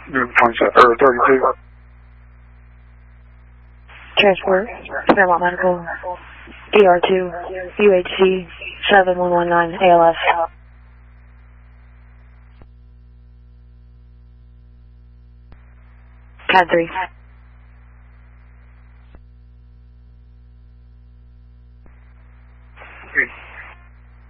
Doing 32. Transport, Fairmont Medical, ER2, UHC 7119 ALS. CAD 3.